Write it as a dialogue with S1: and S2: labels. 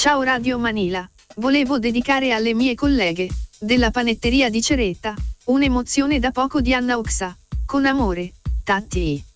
S1: Ciao Radio Manila, volevo dedicare alle mie colleghe della panetteria di Ceretta un'emozione da poco di Anna Oxa. Con amore, Tatti.